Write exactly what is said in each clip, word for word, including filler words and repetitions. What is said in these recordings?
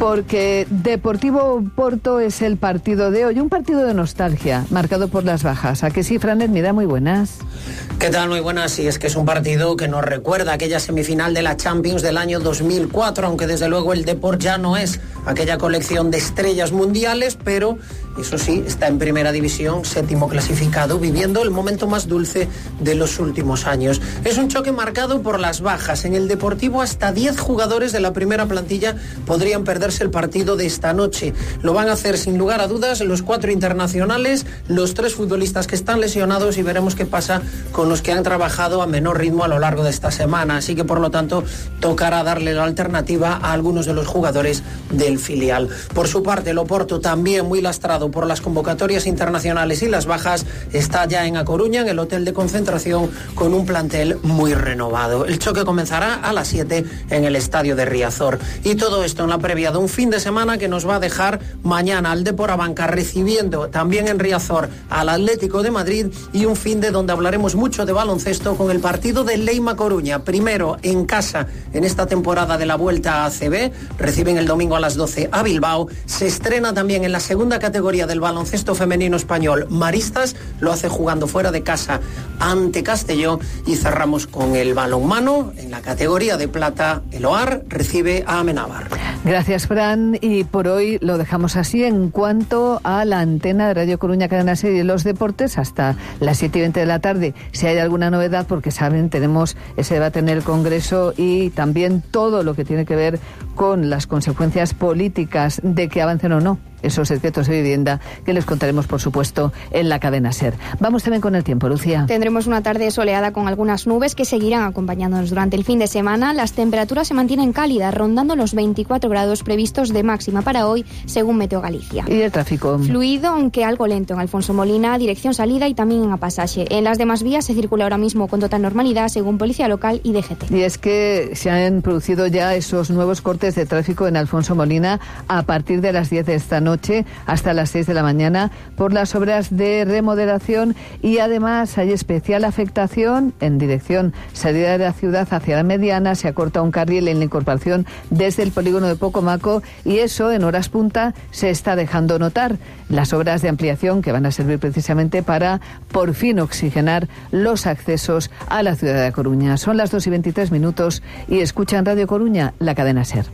porque Deportivo Porto es el partido de hoy, un partido de nostalgia, marcado por las bajas. ¿A que sí, Franet? Mira, muy buenas. ¿Qué tal? Muy buenas. Sí, es que es un partido que nos recuerda aquella semifinal de la Champions del año dos mil cuatro, aunque desde luego el Deport ya no es aquella colección de estrellas mundiales, pero eso sí, está en primera división, séptimo clasificado, viviendo el momento más dulce de los últimos años. Es un choque marcado por las bajas. En el Deportivo hasta diez jugadores de la primera plantilla podrían perderse el partido de esta noche. Lo van a hacer sin lugar a dudas los cuatro internacionales, los tres futbolistas que están lesionados, y veremos qué pasa con los que han trabajado a menor ritmo a lo largo de esta semana. Así que por lo tanto tocará darle la alternativa a algunos de los jugadores del filial. Por su parte, el Oporto, también muy lastrado por las convocatorias internacionales y las bajas, está ya en A Coruña, en el hotel de concentración, con un plantel muy renovado. El choque comenzará a las siete en el estadio de Riazor. Y todo esto en la previa de un fin de semana que nos va a dejar mañana al Depor Abanca recibiendo también en Riazor al Atlético de Madrid, y un fin de donde hablaremos mucho de baloncesto con el partido del Leima Coruña, primero en casa en esta temporada de la Vuelta a A C B. Reciben el domingo a las doce a Bilbao. Se estrena también en la segunda categoría del baloncesto femenino español Maristas, lo hace jugando fuera de casa ante Castelló, y cerramos con el balonmano en la categoría de plata. El O A R recibe a Amenábar. Gracias, Fran, y por hoy lo dejamos así en cuanto a la antena de Radio Coruña Cadena Ser y los deportes hasta las siete y veinte de la tarde. Si hay alguna novedad, porque saben, tenemos ese debate en el Congreso y también todo lo que tiene que ver con las consecuencias políticas de que avancen o no esos decretos de vivienda, que les contaremos, por supuesto, en la cadena SER. Vamos también con el tiempo, Lucía. Tendremos una tarde soleada con algunas nubes que seguirán acompañándonos durante el fin de semana. Las temperaturas se mantienen cálidas, rondando los veinticuatro grados previstos de máxima para hoy, según Meteo Galicia. ¿Y el tráfico? Fluido, aunque algo lento en Alfonso Molina, dirección salida, y también en A Pasaxe. En las demás vías se circula ahora mismo con total normalidad, según Policía Local y D G T. Y es que se han producido ya esos nuevos cortes de tráfico en Alfonso Molina a partir de las diez de esta noche hasta las seis de la mañana por las obras de remodelación, y además hay especial afectación en dirección salida de la ciudad hacia la Mediana. Se acorta un carril en la incorporación desde el polígono de Pocomaco, y eso en horas punta se está dejando notar. Las obras de ampliación que van a servir precisamente para por fin oxigenar los accesos a la ciudad de Coruña. Son las dos y veintitrés minutos y escuchan Radio Coruña, la cadena SER.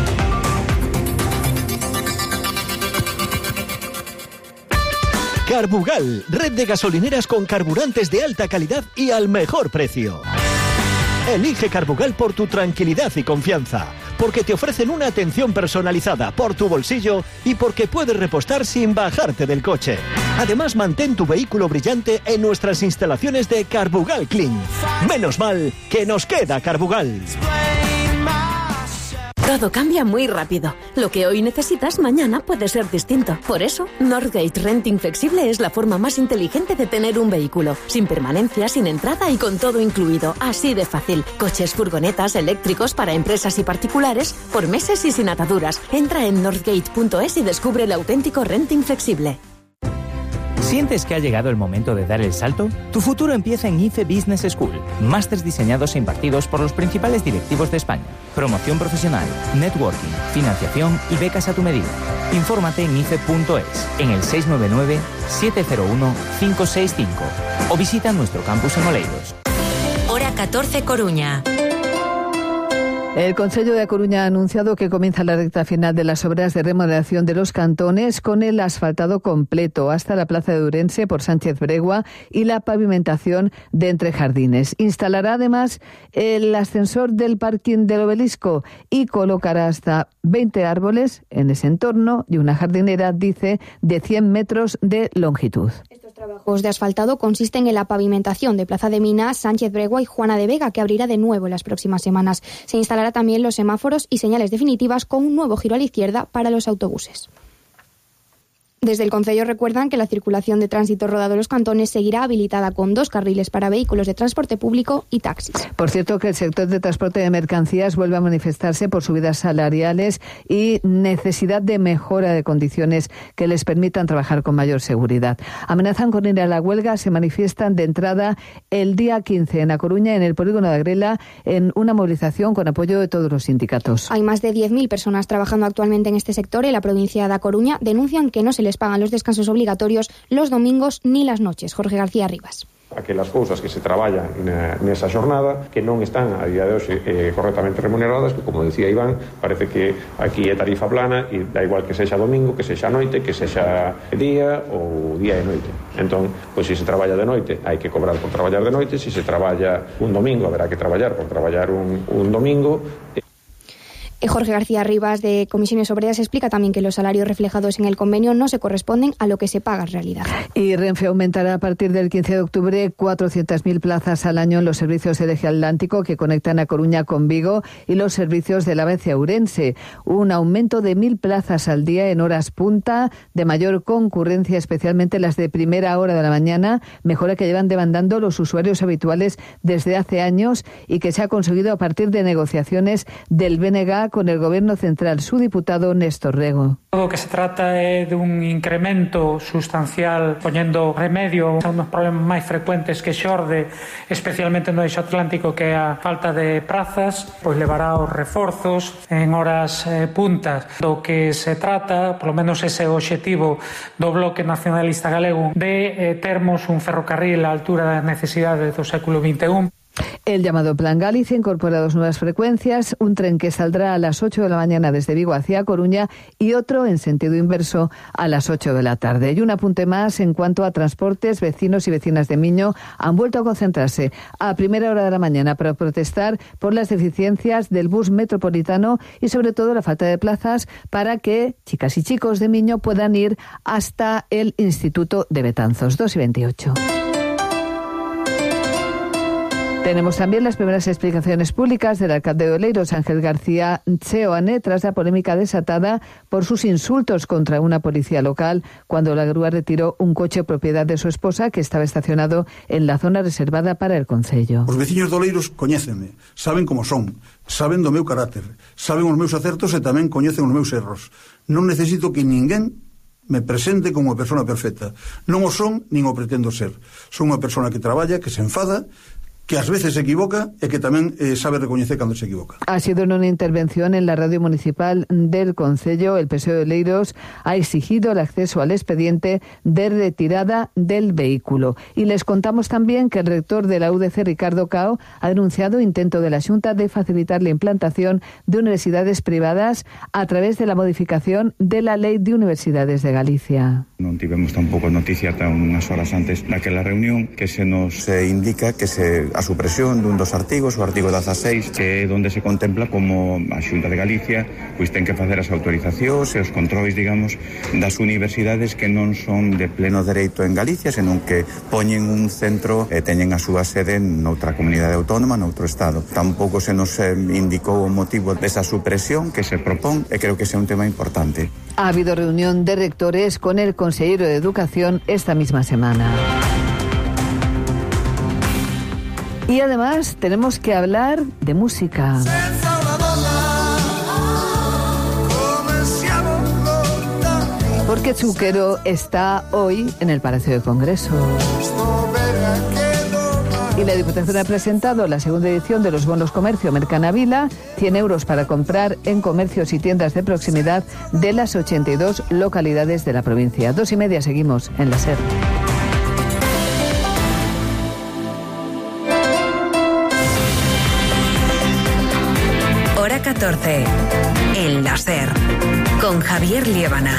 Carbugal, red de gasolineras con carburantes de alta calidad y al mejor precio. Elige Carbugal por tu tranquilidad y confianza, porque te ofrecen una atención personalizada por tu bolsillo y porque puedes repostar sin bajarte del coche. Además, mantén tu vehículo brillante en nuestras instalaciones de Carbugal Clean. Menos mal que nos queda Carbugal. Todo cambia muy rápido. Lo que hoy necesitas, mañana puede ser distinto. Por eso, Northgate Renting Flexible es la forma más inteligente de tener un vehículo. Sin permanencia, sin entrada y con todo incluido. Así de fácil. Coches, furgonetas, eléctricos para empresas y particulares, por meses y sin ataduras. Entra en northgate punto es y descubre el auténtico renting flexible. ¿Sientes que ha llegado el momento de dar el salto? Tu futuro empieza en I C E Business School. Másters diseñados e impartidos por los principales directivos de España. Promoción profesional, networking, financiación y becas a tu medida. Infórmate en I C E punto es, en el seis nueve nueve, siete cero uno, cinco seis cinco, o visita nuestro campus en Oleiros. Hora catorce, Coruña. El Concello de A Coruña ha anunciado que comienza la recta final de las obras de remodelación de los cantones, con el asfaltado completo hasta la plaza de Ourense por Sánchez Bregua y la pavimentación de Entre Jardines. Instalará además el ascensor del parking del Obelisco y colocará hasta veinte árboles en ese entorno y una jardinera, dice, de cien metros de longitud. Estos trabajos de asfaltado consisten en la pavimentación de Plaza de Minas, Sánchez Bregua y Juana de Vega, que abrirá de nuevo en las próximas semanas. Se instalará también los semáforos y señales definitivas con un nuevo giro a la izquierda para los autobuses. Desde el Concello recuerdan que la circulación de tránsito rodado en los cantones seguirá habilitada con dos carriles para vehículos de transporte público y taxis. Por cierto, que el sector de transporte de mercancías vuelve a manifestarse por subidas salariales y necesidad de mejora de condiciones que les permitan trabajar con mayor seguridad. Amenazan con ir a la huelga, se manifiestan de entrada el día quince en A Coruña, en el polígono de Agrela, en una movilización con apoyo de todos los sindicatos. Hay más de diez mil personas trabajando actualmente en este sector y la provincia de A Coruña denuncian que no se les pagan los descansos obligatorios los domingos ni las noches. Jorge García Rivas. Aquelas cousas que se traballan nesa xornada que non están a día de hoxe eh, correctamente remuneradas, que como decía Iván, parece que aquí é tarifa plana e da igual que sexa domingo, que sexa noite, que sexa día ou día e noite. Entón, pois se se traballa de noite, hai que cobrar por traballar de noite, se se traballa un domingo, haberá que traballar por traballar un, un domingo. Jorge García Rivas, de Comisiones Obreras, explica también que los salarios reflejados en el convenio no se corresponden a lo que se paga en realidad. Y Renfe aumentará a partir del quince de octubre cuatrocientas mil plazas al año en los servicios del Eje Atlántico que conectan A Coruña con Vigo y los servicios del AVE hacia Ourense. Un aumento de mil plazas al día en horas punta, de mayor concurrencia, especialmente las de primera hora de la mañana, mejora que llevan demandando los usuarios habituales desde hace años y que se ha conseguido a partir de negociaciones del B N G con el Gobierno Central. Su diputado Néstor Rego. Lo que se trata é de un incremento sustancial poñendo remedio a unos problemas máis frecuentes que xorde especialmente no eixo atlántico, que é a falta de prazas, pois levará os reforzos en horas eh, puntas. Do que se trata, polo menos ese obxectivo do Bloque Nacionalista Galego, de eh, termos un ferrocarril á altura das necesidades do século vinte e un. El llamado Plan Galicia incorpora dos nuevas frecuencias, un tren que saldrá a las ocho de la mañana desde Vigo hacia Coruña y otro en sentido inverso a las ocho de la tarde. Y un apunte más en cuanto a transportes. Vecinos y vecinas de Miño han vuelto a concentrarse a primera hora de la mañana para protestar por las deficiencias del bus metropolitano y sobre todo la falta de plazas para que chicas y chicos de Miño puedan ir hasta el Instituto de Betanzos. dos y veintiocho. Tenemos también las primeras explicaciones públicas del alcalde de Oleiros, Ángel García Seoane, tras la polémica desatada por sus insultos contra una policía local cuando la grúa retiró un coche propiedad de su esposa que estaba estacionado en la zona reservada para el concello. Os veciños de Oleiros coñécenme, saben como son, saben do meu carácter, saben os meus acertos e tamén coñecen os meus erros. Non necesito que ninguén me presente como unha persona perfecta. Non o son, nin o pretendo ser. Son unha persona que traballa, que se enfada, que ás veces se equivoca e que tamén eh, sabe recoñecer cando se equivoca. Ha sido en una intervención en la radio municipal del concello. El P S O de Oleiros ha exigido el acceso al expediente de retirada del vehículo. Y les contamos también que el rector de la U D C, Ricardo Cao, ha denunciado intento de la Xunta de facilitar la implantación de universidades privadas a través de la modificación de la Lei de Universidades de Galicia. Non tivemos tampouco noticia tan unhas horas antes daquela reunión que se nos se indica que se a supresión dun dos artigos, o artigo dezaseis, que é onde se contempla como a Xunta de Galicia pois ten que facer as autorizacións e os controis, digamos, das universidades que non son de pleno dereito en Galicia, senón que poñen un centro e teñen a súa sede noutra comunidade autónoma, noutro estado. Tampouco se nos indicou o motivo desa supresión que se propón e creo que é un tema importante. Ha habido reunión de rectores con el consejero de Educación esta misma semana. Y además tenemos que hablar de música. Porque Zucchero está hoy en el Palacio de Congreso. Y la Diputación ha presentado la segunda edición de los bonos comercio Mercanavila, cien euros para comprar en comercios y tiendas de proximidad de las ochenta y dos localidades de la provincia. Dos y media seguimos en la SER. Hora catorce, en la SER, con Javier Liébana.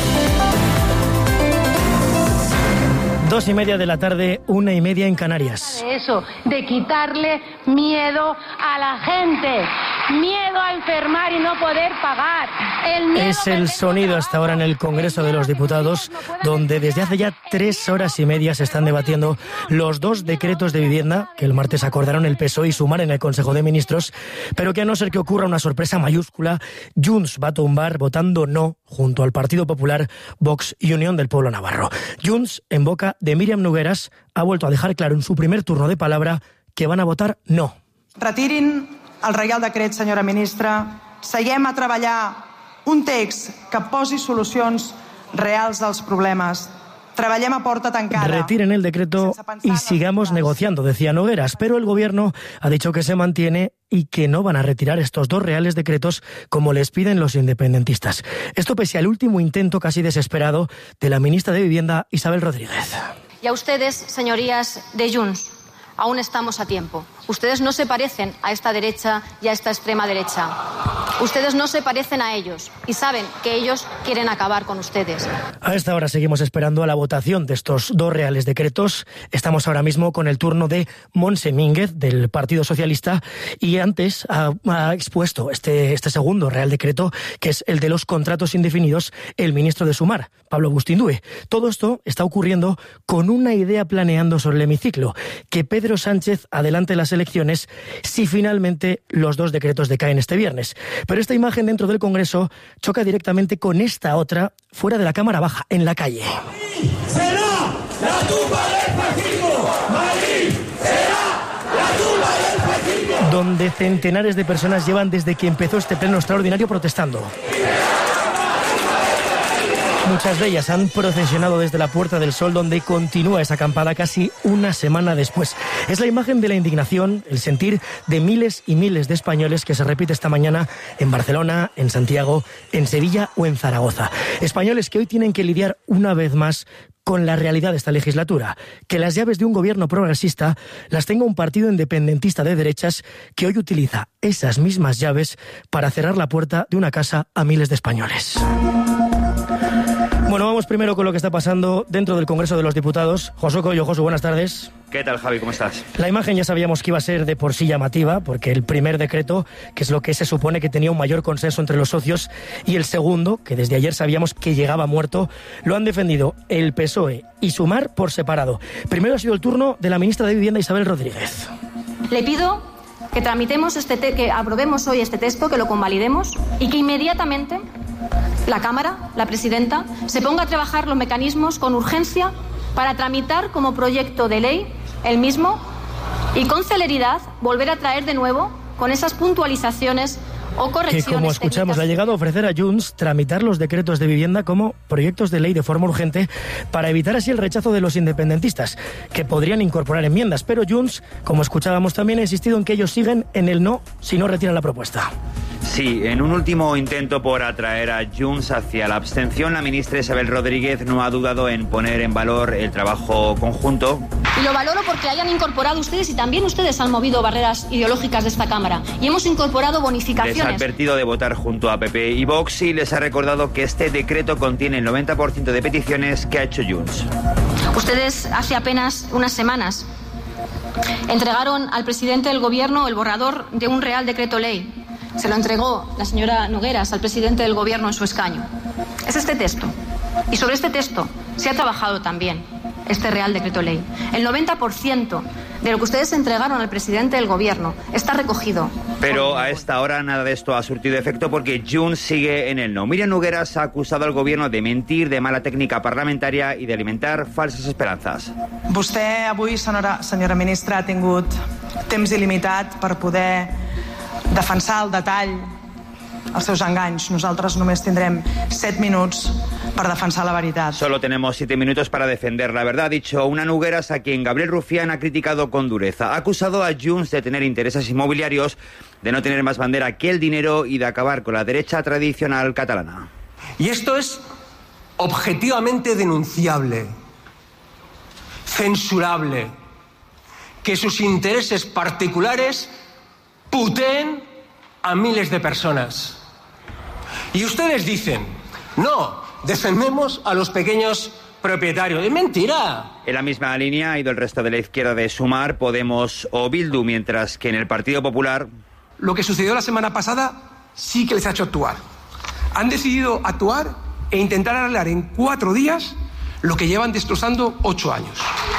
Dos y media de la tarde, una y media en Canarias. Eso, de quitarle miedo a la gente. Miedo a enfermar y no poder pagar. El miedo es el sonido hasta ahora en el Congreso de los Diputados, donde desde hace ya tres horas y media se están debatiendo los dos decretos de vivienda que el martes acordaron el P S O E y Sumar en el Consejo de Ministros, pero que a no ser que ocurra una sorpresa mayúscula, Junts va a tumbar votando no junto al Partido Popular, Vox y Unión del Pueblo Navarro. Junts, en boca de Míriam Nogueras, ha vuelto a dejar claro en su primer turno de palabra que van a votar no. Retirin el Reial Decret, senyora ministra. Seguem a treballar un text que posi solucions reals als problemes. Treballem a porta tancada. Retiren el decreto y sigamos negociando, decía Nogueras, pero el Gobierno ha dicho que se mantiene y que no van a retirar estos dos reales decretos como les piden los independentistas. Esto pese al último intento casi desesperado de la ministra de Vivienda, Isabel Rodríguez. Y a ustedes, señorías de Junts, aún estamos a tiempo. Ustedes no se parecen a esta derecha y a esta extrema derecha. Ustedes no se parecen a ellos y saben que ellos quieren acabar con ustedes. A esta hora seguimos esperando a la votación de estos dos reales decretos. Estamos ahora mismo con el turno de Montse Mínguez, del Partido Socialista, y antes ha, ha expuesto este, este segundo real decreto, que es el de los contratos indefinidos, el ministro de Sumar, Pablo Agustindue. Todo esto está ocurriendo con una idea planeando sobre el hemiciclo, que Pedro Sánchez adelante las elecciones si finalmente los dos decretos decaen este viernes. Pero esta imagen dentro del Congreso choca directamente con esta otra fuera de la Cámara Baja, en la calle. ¡Será la tumba del fascismo! ¡Madrid! ¡Será la tumba del fascismo! Donde centenares de personas llevan desde que empezó este pleno extraordinario protestando. Muchas de ellas han procesionado desde la Puerta del Sol, donde continúa esa acampada casi una semana después. Es la imagen de la indignación, el sentir de miles y miles de españoles que se repite esta mañana en Barcelona, en Santiago, en Sevilla o en Zaragoza. Españoles que hoy tienen que lidiar una vez más con la realidad de esta legislatura, que las llaves de un gobierno progresista las tenga un partido independentista de derechas que hoy utiliza esas mismas llaves para cerrar la puerta de una casa a miles de españoles. Bueno, vamos primero con lo que está pasando dentro del Congreso de los Diputados. Josu Coello, Josu, buenas tardes. ¿Qué tal, Javi? ¿Cómo estás? La imagen ya sabíamos que iba a ser de por sí llamativa, porque el primer decreto, que es lo que se supone que tenía un mayor consenso entre los socios, y el segundo, que desde ayer sabíamos que llegaba muerto, lo han defendido el P S O E y Sumar por separado. Primero ha sido el turno de la ministra de Vivienda, Isabel Rodríguez. Le pido que tramitemos este te- que aprobemos hoy este texto, que lo convalidemos y que inmediatamente la Cámara, la presidenta, se ponga a trabajar los mecanismos con urgencia para tramitar como proyecto de ley el mismo y con celeridad volver a traer de nuevo con esas puntualizaciones o correcciones que, como escuchamos, técnicas. le ha llegado a ofrecer a Junts tramitar los decretos de vivienda como proyectos de ley de forma urgente para evitar así el rechazo de los independentistas, que podrían incorporar enmiendas. Pero Junts, como escuchábamos también, ha insistido en que ellos siguen en el no si no retiran la propuesta. Sí, en un último intento por atraer a Junts hacia la abstención, la ministra Isabel Rodríguez no ha dudado en poner en valor el trabajo conjunto. Y lo valoro porque hayan incorporado ustedes y también ustedes han movido barreras ideológicas de esta Cámara y hemos incorporado bonificaciones. Les ha advertido de votar junto a P P y Vox y les ha recordado que este decreto contiene el noventa por ciento de peticiones que ha hecho Junts. Ustedes hace apenas unas semanas entregaron al presidente del Gobierno el borrador de un Real Decreto Ley. Se lo entregó la señora Nogueras al presidente del Gobierno en su escaño. Es este texto. Y sobre este texto se ha trabajado también este Real Decreto Ley. El noventa por ciento de lo que ustedes entregaron al presidente del Gobierno está recogido. Pero a esta hora nada de esto ha surtido efecto porque Junts sigue en el no. Míriam Nogueras ha acusado al Gobierno de mentir, de mala técnica parlamentaria y de alimentar falsas esperanzas. Vostè avui, senyora, senyora ministra, ha tingut temps il·limitat per poder defensar al detall els seus enganys. Nosaltres només tindrem set minuts para defensar la verdad. Solo tenemos siete minutos para defender la verdad, ha dicho una Nogueras a quien Gabriel Rufián ha criticado con dureza. Ha acusado a Junts de tener intereses inmobiliarios, de no tener más bandera que el dinero y de acabar con la derecha tradicional catalana. Y esto es objetivamente denunciable, censurable, que sus intereses particulares puteen a miles de personas. Y ustedes dicen, no, defendemos a los pequeños propietarios. ¡Es mentira! En la misma línea ha ido el resto de la izquierda de Sumar, Podemos o Bildu, mientras que en el Partido Popular... lo que sucedió la semana pasada sí que les ha hecho actuar. Han decidido actuar e intentar arreglar en cuatro días lo que llevan destrozando ocho años.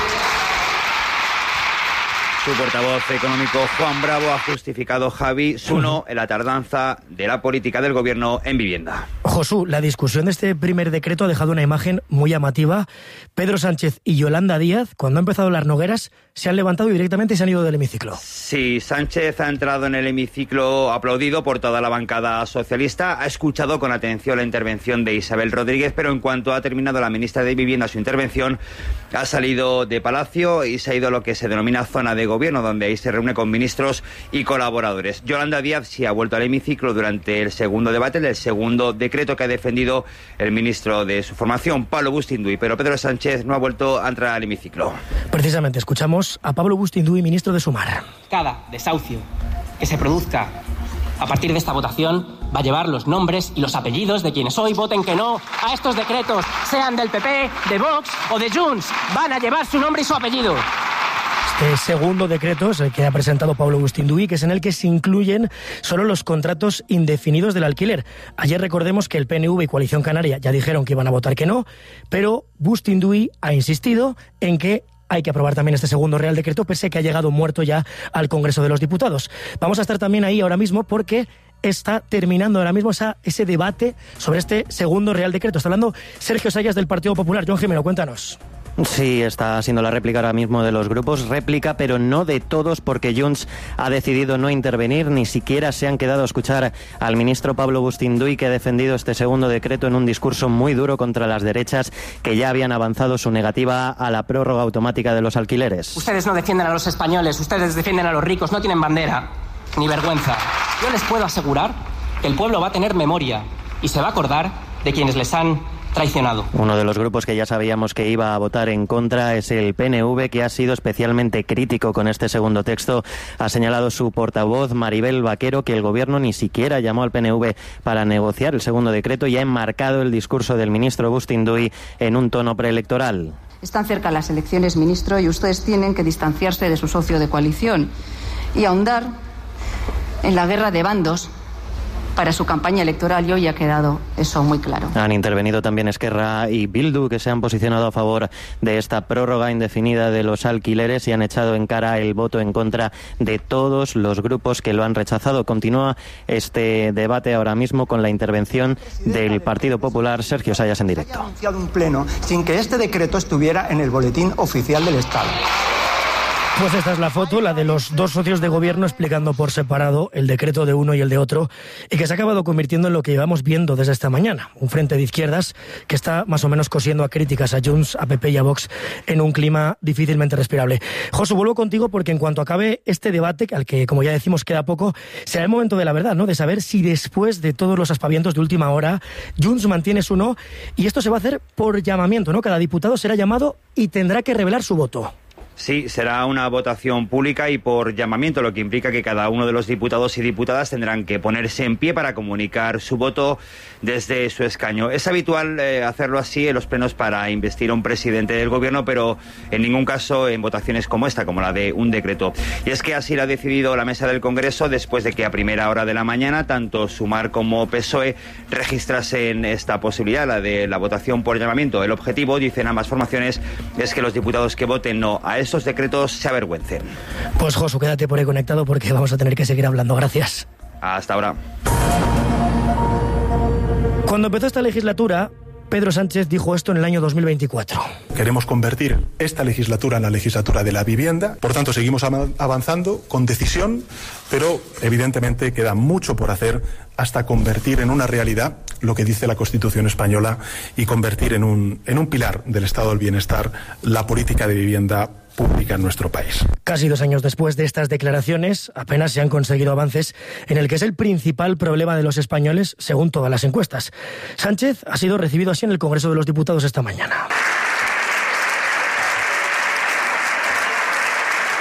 Su portavoz económico, Juan Bravo, ha justificado, Javi, su no en la tardanza de la política del gobierno en vivienda. Josu, la discusión de este primer decreto ha dejado una imagen muy llamativa. Pedro Sánchez y Yolanda Díaz, cuando han empezado las Nogueras, se han levantado y directamente se han ido del hemiciclo. Sí, Sánchez ha entrado en el hemiciclo aplaudido por toda la bancada socialista. Ha escuchado con atención la intervención de Isabel Rodríguez, pero en cuanto ha terminado la ministra de Vivienda su intervención, ha salido de Palacio y se ha ido a lo que se denomina zona de gobierno, donde ahí se reúne con ministros y colaboradores. Yolanda Díaz sí ha vuelto al hemiciclo durante el segundo debate, el segundo decreto que ha defendido el ministro de su formación, Pablo Bustinduy, pero Pedro Sánchez no ha vuelto a entrar al hemiciclo. Precisamente escuchamos a Pablo Bustinduy, ministro de Sumar. Cada desahucio que se produzca a partir de esta votación va a llevar los nombres y los apellidos de quienes hoy voten que no a estos decretos, sean del P P, de Vox o de Junts. Van a llevar su nombre y su apellido. Este segundo decreto es el que ha presentado Pablo Bustinduy, que es en el que se incluyen solo los contratos indefinidos del alquiler. Ayer recordemos que el P N V y Coalición Canaria ya dijeron que iban a votar que no, pero Bustinduy ha insistido en que hay que aprobar también este segundo Real Decreto, pese a que ha llegado muerto ya al Congreso de los Diputados. Vamos a estar también ahí ahora mismo porque está terminando ahora mismo esa, ese debate sobre este segundo Real Decreto. Está hablando Sergio Sayas del Partido Popular. Joan Jimeno, cuéntanos. Sí, está siendo la réplica ahora mismo de los grupos, réplica pero no de todos, porque Junts ha decidido no intervenir, ni siquiera se han quedado a escuchar al ministro Pablo Bustinduy, que ha defendido este segundo decreto en un discurso muy duro contra las derechas que ya habían avanzado su negativa a la prórroga automática de los alquileres. Ustedes no defienden a los españoles, ustedes defienden a los ricos, no tienen bandera ni vergüenza. Yo les puedo asegurar que el pueblo va a tener memoria y se va a acordar de quienes les han traicionado. Uno de los grupos que ya sabíamos que iba a votar en contra es el P N V, que ha sido especialmente crítico con este segundo texto. Ha señalado su portavoz, Maribel Vaquero, que el gobierno ni siquiera llamó al P N V para negociar el segundo decreto y ha enmarcado el discurso del ministro Bustinduy en un tono preelectoral. Están cerca las elecciones, ministro, y ustedes tienen que distanciarse de su socio de coalición y ahondar en la guerra de bandos para su campaña electoral, y hoy ha quedado eso muy claro. Han intervenido también Esquerra y Bildu, que se han posicionado a favor de esta prórroga indefinida de los alquileres y han echado en cara el voto en contra de todos los grupos que lo han rechazado. Continúa este debate ahora mismo con la intervención del Partido Popular, Sergio Sayas, en directo. Se ha anunciado un pleno sin que este decreto estuviera en el boletín oficial del Estado. Pues esta es la foto, la de los dos socios de gobierno explicando por separado el decreto de uno y el de otro, y que se ha acabado convirtiendo en lo que llevamos viendo desde esta mañana. Un frente de izquierdas que está más o menos cosiendo a críticas a Junts, a P P y a Vox en un clima difícilmente respirable. Josu, vuelvo contigo porque en cuanto acabe este debate, al que, como ya decimos, queda poco, será el momento de la verdad, ¿no? De saber si después de todos los aspavientos de última hora, Junts mantiene su no, y esto se va a hacer por llamamiento, ¿no? Cada diputado será llamado y tendrá que revelar su voto. Sí, será una votación pública y por llamamiento, lo que implica que cada uno de los diputados y diputadas tendrán que ponerse en pie para comunicar su voto desde su escaño. Es habitual eh, hacerlo así en los plenos para investir a un presidente del gobierno, pero en ningún caso en votaciones como esta, como la de un decreto. Y es que así lo ha decidido la mesa del Congreso después de que a primera hora de la mañana tanto Sumar como P S O E registrasen esta posibilidad, la de la votación por llamamiento. El objetivo, dicen ambas formaciones, es que los diputados que voten no a esos decretos se avergüencen. Pues Josu, quédate por ahí conectado porque vamos a tener que seguir hablando. Gracias. Hasta ahora. Cuando empezó esta legislatura, Pedro Sánchez dijo esto en el año dos mil veinticuatro. Queremos convertir esta legislatura en la legislatura de la vivienda. Por tanto, seguimos avanzando con decisión, pero evidentemente queda mucho por hacer hasta convertir en una realidad lo que dice la Constitución española y convertir en un, en un pilar del Estado del Bienestar la política de vivienda pública en nuestro país. Casi dos años después de estas declaraciones, apenas se han conseguido avances en el que es el principal problema de los españoles, según todas las encuestas. Sánchez ha sido recibido así en el Congreso de los Diputados esta mañana.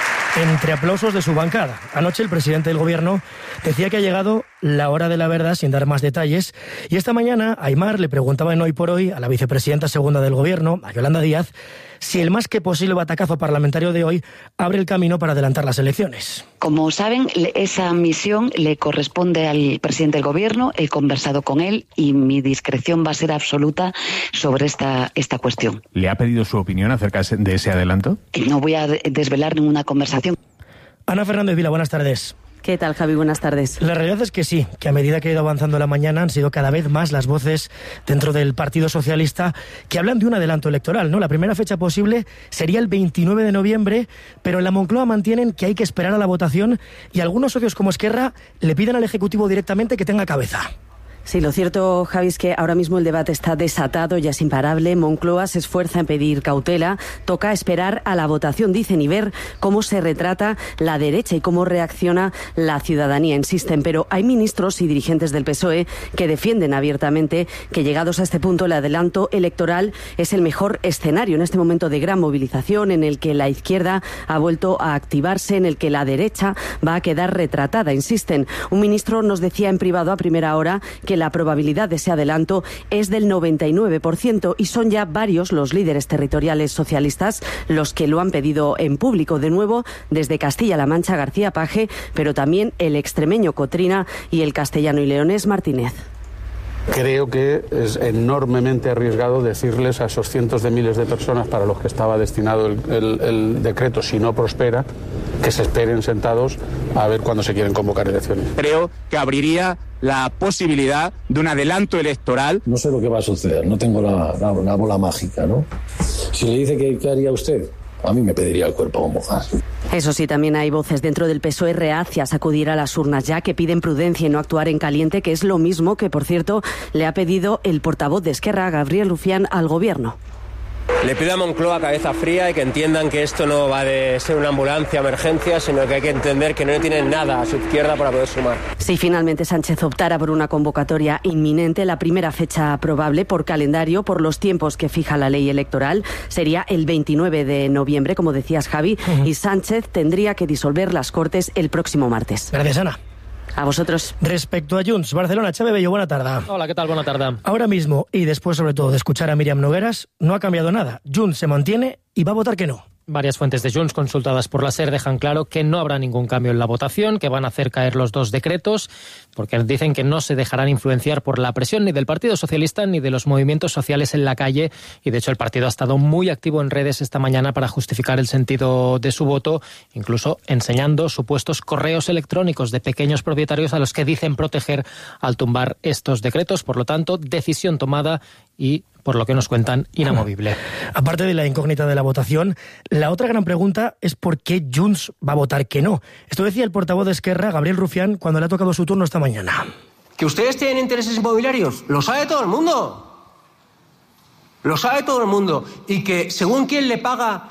entre aplausos de su bancada. Anoche el presidente del gobierno decía que ha llegado la hora de la verdad sin dar más detalles, y esta mañana Aimar le preguntaba en Hoy por Hoy a la vicepresidenta segunda del gobierno, a Yolanda Díaz, si el más que posible batacazo parlamentario de hoy abre el camino para adelantar las elecciones. Como saben, esa misión le corresponde al presidente del gobierno, he conversado con él y mi discreción va a ser absoluta sobre esta, esta cuestión. ¿Le ha pedido su opinión acerca de ese adelanto? No voy a desvelar ninguna conversación. Ana Fernández Vila, buenas tardes. ¿Qué tal, Javi? Buenas tardes. La realidad es que sí, que a medida que ha ido avanzando la mañana han sido cada vez más las voces dentro del Partido Socialista que hablan de un adelanto electoral, ¿no? La primera fecha posible sería el veintinueve de noviembre, pero en la Moncloa mantienen que hay que esperar a la votación y algunos socios como Esquerra le piden al Ejecutivo directamente que tenga cabeza. Sí, lo cierto, Javi, es que ahora mismo el debate está desatado, ya es imparable. Moncloa se esfuerza en pedir cautela. Toca esperar a la votación, dicen, y ver cómo se retrata la derecha y cómo reacciona la ciudadanía, insisten. Pero hay ministros y dirigentes del P S O E que defienden abiertamente que, llegados a este punto, el adelanto electoral es el mejor escenario en este momento de gran movilización, en el que la izquierda ha vuelto a activarse, en el que la derecha va a quedar retratada, insisten. Un ministro nos decía en privado a primera hora que la probabilidad de ese adelanto es del noventa y nueve por ciento y son ya varios los líderes territoriales socialistas los que lo han pedido en público. De nuevo, desde Castilla-La Mancha, García Paje, pero también el extremeño Cotrina y el castellano y leonés Martínez. Creo que es enormemente arriesgado decirles a esos cientos de miles de personas para los que estaba destinado el, el, el decreto, si no prospera, que se esperen sentados a ver cuándo se quieren convocar elecciones. Creo que abriría la posibilidad de un adelanto electoral. No sé lo que va a suceder, no tengo la, la, la bola mágica, ¿no? Si le dice que, ¿qué haría usted? A mí me pediría el cuerpo como mojar. Eso sí, también hay voces dentro del P S O E reacias a acudir a las urnas ya, que piden prudencia y no actuar en caliente, que es lo mismo que, por cierto, le ha pedido el portavoz de Esquerra, Gabriel Rufián, al gobierno. Le pido a Moncloa cabeza fría y que entiendan que esto no va de ser una ambulancia emergencia, sino que hay que entender que no tienen nada a su izquierda para poder sumar. Si finalmente Sánchez optara por una convocatoria inminente, la primera fecha probable por calendario, por los tiempos que fija la ley electoral, sería el veintinueve de noviembre, como decías, Javi, uh-huh. y Sánchez tendría que disolver las Cortes el próximo martes. Gracias, Ana. A vosotros. Respecto a Junts, Barcelona, Chávez Bello, buena tarde. Hola, ¿qué tal? Buena tarde. Ahora mismo, y después sobre todo de escuchar a Míriam Nogueras, no ha cambiado nada. Junts se mantiene y va a votar que no. Varias fuentes de Junts consultadas por la SER dejan claro que no habrá ningún cambio en la votación, que van a hacer caer los dos decretos, porque dicen que no se dejarán influenciar por la presión ni del Partido Socialista ni de los movimientos sociales en la calle, y de hecho el partido ha estado muy activo en redes esta mañana para justificar el sentido de su voto, incluso enseñando supuestos correos electrónicos de pequeños propietarios a los que dicen proteger al tumbar estos decretos. Por lo tanto, decisión tomada y, por lo que nos cuentan, inamovible. Aparte de la incógnita de la votación, la otra gran pregunta es por qué Junts va a votar que no. Esto decía el portavoz de Esquerra, Gabriel Rufián, cuando le ha tocado su turno esta mañana. ¿Que ustedes tienen intereses inmobiliarios? Lo sabe todo el mundo. Lo sabe todo el mundo. Y que según quién le paga,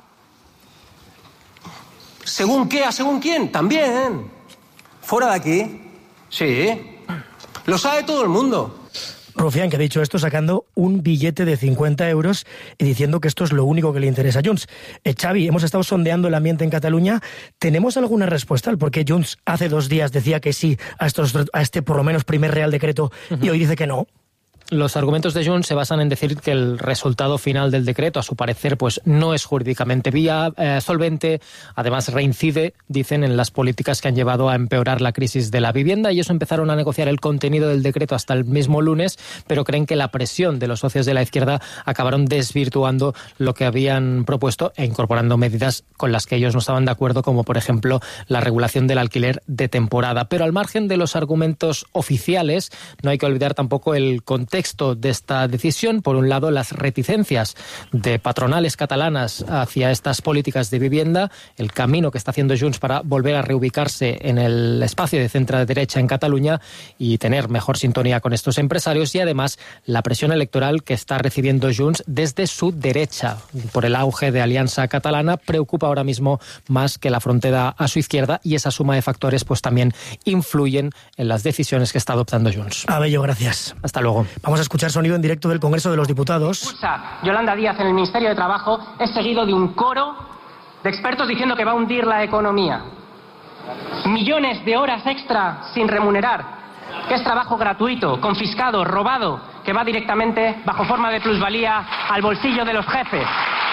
según qué, a según quién, también. Fuera de aquí. Sí. Lo sabe todo el mundo. Rufián, que ha dicho esto sacando un billete de cincuenta euros y diciendo que esto es lo único que le interesa a Junts. Eh, Xavi, hemos estado sondeando el ambiente en Cataluña. ¿Tenemos alguna respuesta al por qué Junts hace dos días decía que sí a, estos, a este por lo menos primer Real Decreto uh-huh. y hoy dice que no? Los argumentos de Junts se basan en decir que el resultado final del decreto, a su parecer, pues no es jurídicamente vía, eh, solvente, además reincide, dicen, en las políticas que han llevado a empeorar la crisis de la vivienda, y eso empezaron a negociar el contenido del decreto hasta el mismo lunes, pero creen que la presión de los socios de la izquierda acabaron desvirtuando lo que habían propuesto e incorporando medidas con las que ellos no estaban de acuerdo, como por ejemplo la regulación del alquiler de temporada. Pero al margen de los argumentos oficiales, no hay que olvidar tampoco el contexto de esta decisión. Por un lado, las reticencias de patronales catalanas hacia estas políticas de vivienda, el camino que está haciendo Junts para volver a reubicarse en el espacio de centro-derecha en Cataluña y tener mejor sintonía con estos empresarios, y además la presión electoral que está recibiendo Junts desde su derecha por el auge de Alianza Catalana. Preocupa ahora mismo más que la frontera a su izquierda, y esa suma de factores pues también influyen en las decisiones que está adoptando Junts. Abello, gracias. Hasta luego. Vamos a escuchar sonido en directo del Congreso de los Diputados. Yolanda Díaz en el Ministerio de Trabajo es seguido de un coro de expertos diciendo que va a hundir la economía. Millones de horas extra sin remunerar, que es trabajo gratuito, confiscado, robado, que va directamente, bajo forma de plusvalía, al bolsillo de los jefes.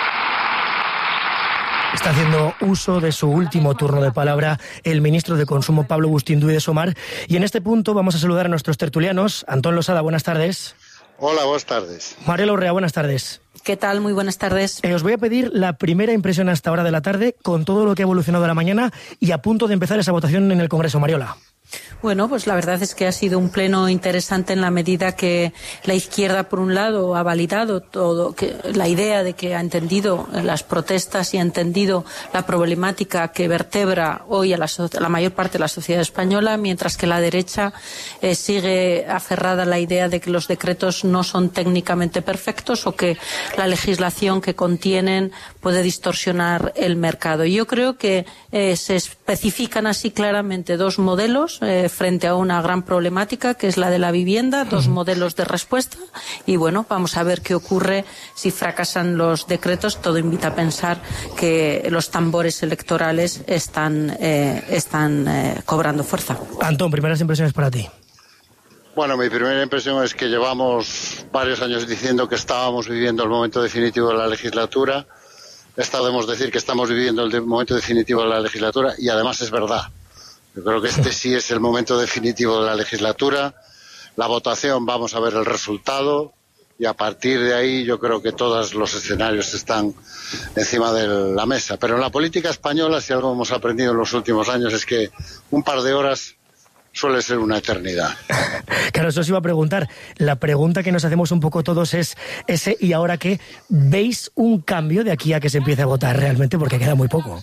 Está haciendo uso de su último turno de palabra el ministro de Consumo, Pablo Bustinduy de Sumar. Y en este punto vamos a saludar a nuestros tertulianos. Antón Losada, buenas tardes. Hola, buenas tardes. Mariela Urrea, buenas tardes. ¿Qué tal? Muy buenas tardes. Eh, os voy a pedir la primera impresión a esta hora de la tarde con todo lo que ha evolucionado a la mañana y a punto de empezar esa votación en el Congreso. Mariola. Bueno, pues la verdad es que ha sido un pleno interesante en la medida que la izquierda, por un lado, ha validado todo, que, la idea de que ha entendido las protestas y ha entendido la problemática que vertebra hoy a la, a la mayor parte de la sociedad española, mientras que la derecha eh, sigue aferrada a la idea de que los decretos no son técnicamente perfectos o que la legislación que contienen puede distorsionar el mercado. Y yo creo que eh, se especifican así claramente dos modelos eh, frente a una gran problemática que es la de la vivienda, dos modelos de respuesta y bueno, vamos a ver qué ocurre si fracasan los decretos. Todo invita a pensar que los tambores electorales están, eh, están eh, cobrando fuerza. Antón, primeras impresiones para ti. Bueno, mi primera impresión es que llevamos varios años diciendo que estábamos viviendo el momento definitivo de la legislatura. Esta debemos decir que estamos viviendo el momento definitivo de la legislatura y además es verdad. Yo creo que este sí es el momento definitivo de la legislatura. La votación, vamos a ver el resultado y a partir de ahí yo creo que todos los escenarios están encima de la mesa. Pero en la política española, si algo hemos aprendido en los últimos años, es que un par de horas suele ser una eternidad. Claro, eso os iba a preguntar. La pregunta que nos hacemos un poco todos es ese, ¿y ahora qué? ¿Veis un cambio de aquí a que se empiece a votar realmente? Porque queda muy poco.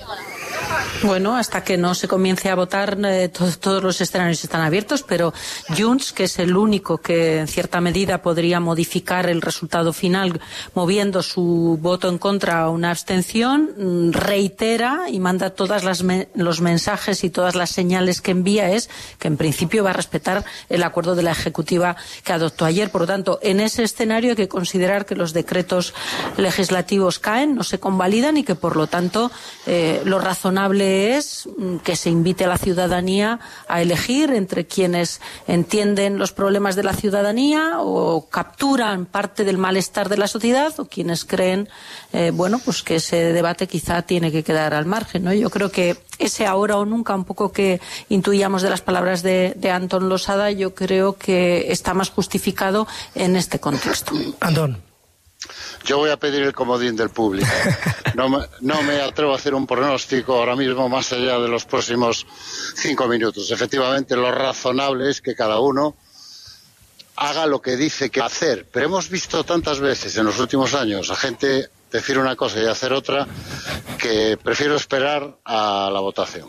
Bueno, hasta que no se comience a votar, eh, to- todos los escenarios están abiertos, pero Junts, que es el único que en cierta medida podría modificar el resultado final moviendo su voto en contra a una abstención, reitera y manda todas las me- los mensajes y todas las señales que envía es que en principio va a respetar el acuerdo de la Ejecutiva que adoptó ayer. Por lo tanto, en ese escenario hay que considerar que los decretos legislativos caen, no se convalidan y que por lo tanto eh, lo razonable es que se invite a la ciudadanía a elegir entre quienes entienden los problemas de la ciudadanía o capturan parte del malestar de la sociedad o quienes creen eh, bueno, pues que ese debate quizá tiene que quedar al margen, ¿no? Yo creo que ese ahora o nunca, un poco que intuíamos de las palabras de, de Antón Losada, yo creo que está más justificado en este contexto. Antón. Yo voy a pedir el comodín del público. No me, no me atrevo a hacer un pronóstico ahora mismo más allá de los próximos cinco minutos. Efectivamente, lo razonable es que cada uno haga lo que dice que va a hacer. Pero hemos visto tantas veces en los últimos años a gente decir una cosa y hacer otra que prefiero esperar a la votación.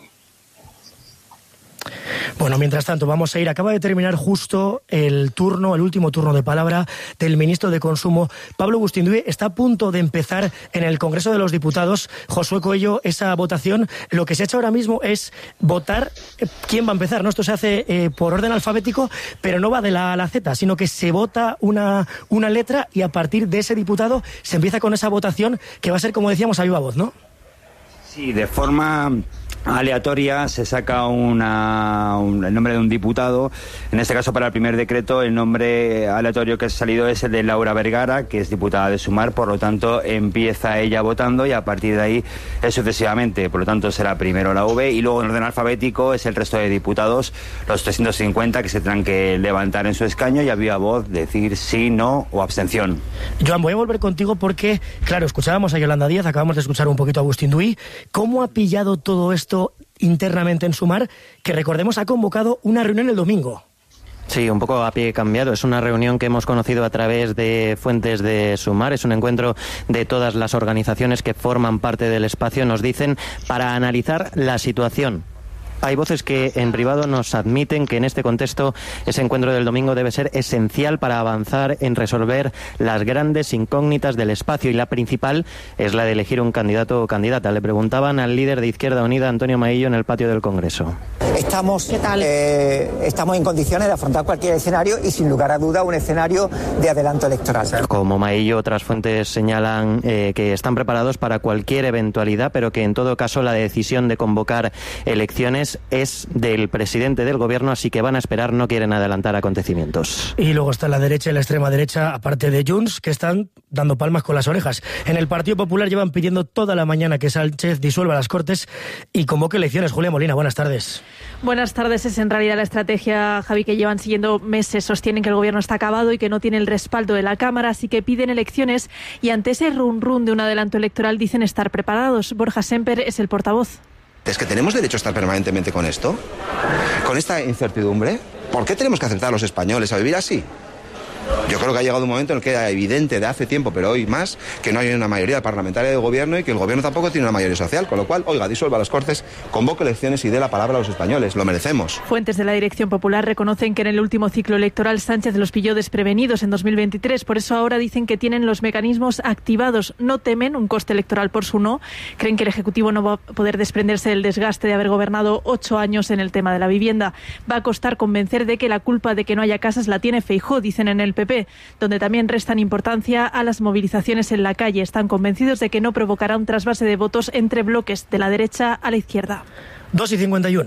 Bueno, mientras tanto, vamos a ir. Acaba de terminar justo el turno, el último turno de palabra del ministro de Consumo, Pablo Bustinduy. Está a punto de empezar en el Congreso de los Diputados, Josué Coello, esa votación. Lo que se ha hecho ahora mismo es votar quién va a empezar, ¿no? Esto se hace eh, por orden alfabético, pero no va de la A a la Z, sino que se vota una, una letra y a partir de ese diputado se empieza con esa votación que va a ser, como decíamos, a viva voz, ¿no? Sí, de forma aleatoria se saca una, un, el nombre de un diputado. En este caso, para el primer decreto, el nombre aleatorio que ha salido es el de Laura Vergara, que es diputada de Sumar, por lo tanto empieza ella votando y a partir de ahí es sucesivamente, por lo tanto será primero la V y luego en orden alfabético es el resto de diputados, los trescientos cincuenta que se tendrán que levantar en su escaño y a viva voz decir sí, no o abstención. Joan, voy a volver contigo porque, claro, escuchábamos a Yolanda Díaz, acabamos de escuchar un poquito a Bustinduy. ¿Cómo ha pillado todo esto internamente en Sumar, que recordemos ha convocado una reunión el domingo? Sí, un poco a pie cambiado. Es una reunión que hemos conocido a través de fuentes de Sumar. Es un encuentro de todas las organizaciones que forman parte del espacio, nos dicen, para analizar la situación Hay voces que en privado nos admiten que en este contexto ese encuentro del domingo debe ser esencial para avanzar en resolver las grandes incógnitas del espacio, y la principal es la de elegir un candidato o candidata. Le preguntaban al líder de Izquierda Unida, Antonio Maillo, en el patio del Congreso. Estamos, eh, estamos en condiciones de afrontar cualquier escenario y sin lugar a duda un escenario de adelanto electoral. Como Maillo, otras fuentes señalan eh, que están preparados para cualquier eventualidad, pero que en todo caso la decisión de convocar elecciones es del presidente del gobierno, así que van a esperar, no quieren adelantar acontecimientos. Y luego está la derecha y la extrema derecha, aparte de Junts, que están dando palmas con las orejas. En el Partido Popular llevan pidiendo toda la mañana que Sánchez disuelva las Cortes y convoque elecciones. Julia Molina, buenas tardes. Buenas tardes. Es en realidad la estrategia, Javi, que llevan siguiendo meses. Sostienen que el gobierno está acabado y que no tiene el respaldo de la Cámara, así que piden elecciones, y ante ese run run de un adelanto electoral dicen estar preparados. Borja Semper es el portavoz. ¿Es que tenemos derecho a estar permanentemente con esto? ¿Con esta incertidumbre? ¿Por qué tenemos que aceptar los españoles a vivir así? Yo creo que ha llegado un momento en el que era evidente de hace tiempo, pero hoy más, que no hay una mayoría parlamentaria del gobierno y que el gobierno tampoco tiene una mayoría social, con lo cual, oiga, disuelva las Cortes, convoque elecciones y dé la palabra a los españoles, lo merecemos. Fuentes de la Dirección Popular reconocen que en el último ciclo electoral Sánchez los pilló desprevenidos en dos mil veintitrés, por eso ahora dicen que tienen los mecanismos activados, no temen un coste electoral por su no, creen que el Ejecutivo no va a poder desprenderse del desgaste de haber gobernado ocho años en el tema de la vivienda. Va a costar convencer de que la culpa de que no haya casas la tiene Feijóo, dicen en el P P, donde también restan importancia a las movilizaciones en la calle. Están convencidos de que no provocará un trasvase de votos entre bloques de la derecha a la izquierda. dos y cincuenta y uno.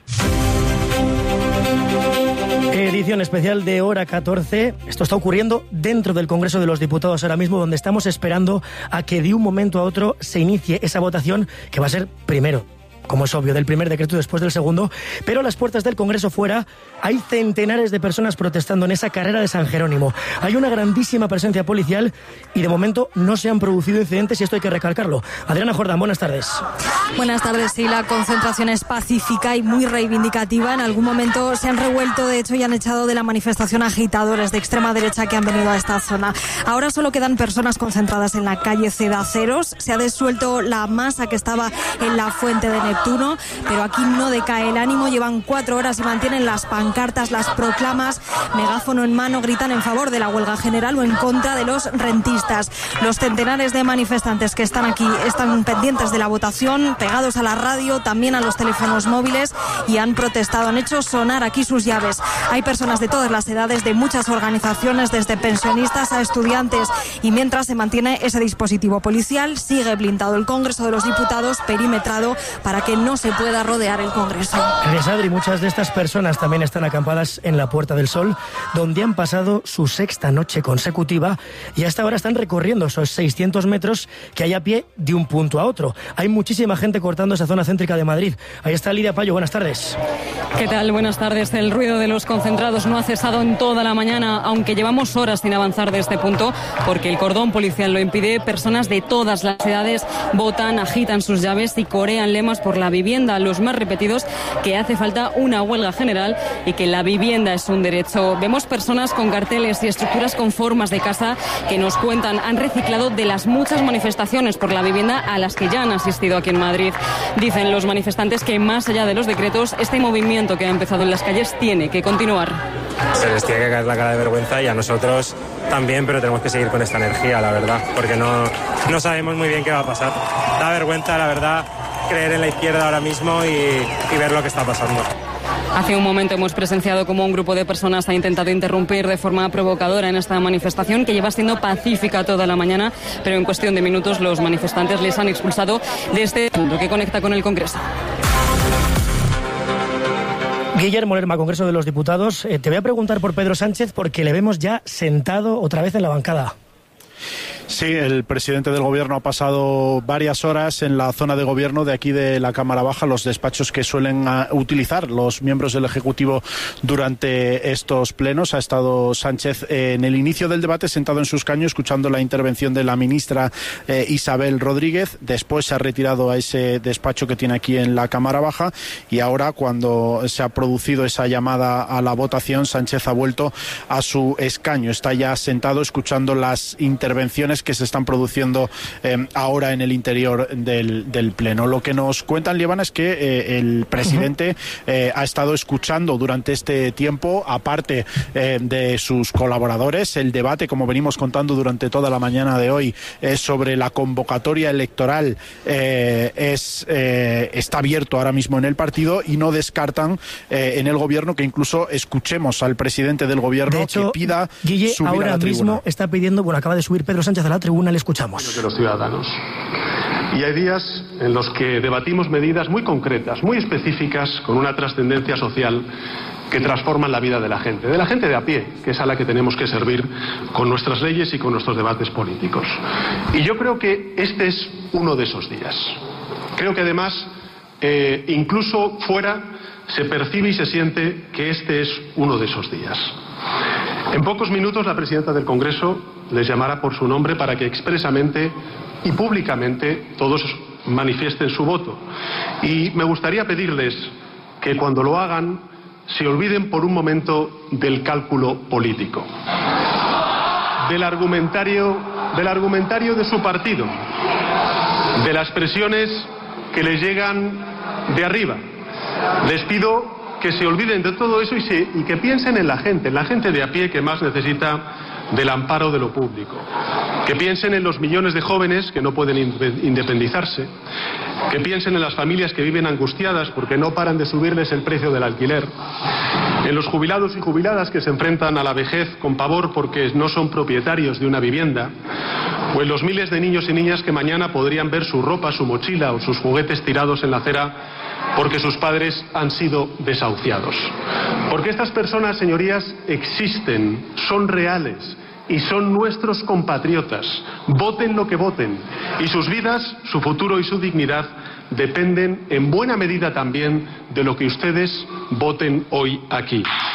Edición especial de Hora catorce. Esto está ocurriendo dentro del Congreso de los Diputados ahora mismo, donde estamos esperando a que de un momento a otro se inicie esa votación que va a ser primero, como es obvio, del primer decreto y después del segundo, pero a las puertas del Congreso fuera hay centenares de personas protestando en esa carrera de San Jerónimo. Hay una grandísima presencia policial y de momento no se han producido incidentes, y esto hay que recalcarlo. Adriana Jordán, buenas tardes. Buenas tardes. Sí, la concentración es pacífica y muy reivindicativa. En algún momento se han revuelto, de hecho, y han echado de la manifestación agitadores de extrema derecha que han venido a esta zona. Ahora solo quedan personas concentradas en la calle Cedaceros. Se ha disuelto la masa que estaba en la Fuente de Neptuno, pero aquí no decae el ánimo. Llevan cuatro horas y mantienen las pancartas, las proclamas, megáfono en mano, gritan en favor de la huelga general o en contra de los rentistas. Los centenares de manifestantes que están aquí están pendientes de la votación, pegados a la radio, también a los teléfonos móviles, y han protestado, han hecho sonar aquí sus llaves. Hay personas de todas las edades, de muchas organizaciones, desde pensionistas a estudiantes, y mientras se mantiene ese dispositivo policial, sigue blindado el Congreso de los Diputados, perimetrado, para que no se pueda rodear el Congreso. Gracias, Adri. Muchas de estas personas también están acampadas en la Puerta del Sol, donde han pasado su sexta noche consecutiva y hasta ahora están recorriendo esos seiscientos metros que hay a pie de un punto a otro. Hay muchísima gente cortando esa zona céntrica de Madrid. Ahí está Lidia Payo, buenas tardes. ¿Qué tal? Buenas tardes. El ruido de los concentrados no ha cesado en toda la mañana, aunque llevamos horas sin avanzar de este punto, porque el cordón policial lo impide. Personas de todas las edades votan, agitan sus llaves y corean lemas por la vivienda, los más repetidos, que hace falta una huelga general y que la vivienda es un derecho. Vemos personas con carteles y estructuras con formas de casa que nos cuentan, han reciclado de las muchas manifestaciones por la vivienda a las que ya han asistido aquí en Madrid. Dicen los manifestantes que más allá de los decretos, este movimiento que ha empezado en las calles tiene que continuar. Se les tiene que caer la cara de vergüenza y a nosotros también, pero tenemos que seguir con esta energía, la verdad, porque no, no sabemos muy bien qué va a pasar. Da vergüenza, la verdad, creer en la izquierda ahora mismo y, y ver lo que está pasando. Hace un momento hemos presenciado cómo un grupo de personas ha intentado interrumpir de forma provocadora en esta manifestación que lleva siendo pacífica toda la mañana, pero en cuestión de minutos los manifestantes les han expulsado de este punto que conecta con el Congreso. Guillermo Lerma, Congreso de los Diputados. Eh, te voy a preguntar por Pedro Sánchez porque le vemos ya sentado otra vez en la bancada. Sí, el presidente del Gobierno ha pasado varias horas en la zona de gobierno de aquí de la Cámara Baja, los despachos que suelen uh, utilizar los miembros del Ejecutivo durante estos plenos. Ha estado Sánchez eh, en el inicio del debate sentado en su escaño escuchando la intervención de la ministra eh, Isabel Rodríguez. Después se ha retirado a ese despacho que tiene aquí en la Cámara Baja y ahora, cuando se ha producido esa llamada a la votación, Sánchez ha vuelto a su escaño. Está ya sentado escuchando las intervenciones reuniones que se están produciendo eh, ahora en el interior del, del Pleno. Lo que nos cuentan, Lievana, es que eh, el presidente eh, ha estado escuchando durante este tiempo, aparte eh, de sus colaboradores, el debate, como venimos contando durante toda la mañana de hoy, eh, sobre la convocatoria electoral eh, es eh, está abierto ahora mismo en el partido, y no descartan eh, en el gobierno que incluso escuchemos al presidente del gobierno, de hecho, que pida Guille, subir ahora a la tribuna. mismo está pidiendo, bueno, acaba de subir Pedro Sánchez a la tribuna, le escuchamos. De los ciudadanos. Y hay días en los que debatimos medidas muy concretas, muy específicas, con una trascendencia social que transforman la vida de la gente, de la gente de a pie, que es a la que tenemos que servir con nuestras leyes y con nuestros debates políticos. Y yo creo que este es uno de esos días. Creo que además, eh, incluso fuera, se percibe y se siente que este es uno de esos días. En pocos minutos la presidenta del Congreso les llamará por su nombre para que expresamente y públicamente todos manifiesten su voto. Y me gustaría pedirles que cuando lo hagan se olviden por un momento del cálculo político, del argumentario, del argumentario de su partido, de las presiones que les llegan de arriba. Les pido que se olviden de todo eso y, se, y que piensen en la gente, en la gente de a pie que más necesita del amparo de lo público. Que piensen en los millones de jóvenes que no pueden independizarse. Que piensen en las familias que viven angustiadas porque no paran de subirles el precio del alquiler. En los jubilados y jubiladas que se enfrentan a la vejez con pavor porque no son propietarios de una vivienda. O en los miles de niños y niñas que mañana podrían ver su ropa, su mochila o sus juguetes tirados en la acera porque sus padres han sido desahuciados. Porque estas personas, señorías, existen, son reales y son nuestros compatriotas. Voten lo que voten. Y sus vidas, su futuro y su dignidad dependen en buena medida también de lo que ustedes voten hoy aquí.